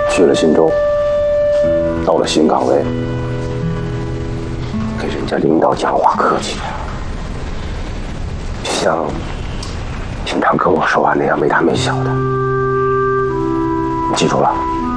去了新州，到了新岗位，给人家领导讲话客气点，像平常跟我说话那样没大没小的，你记住了。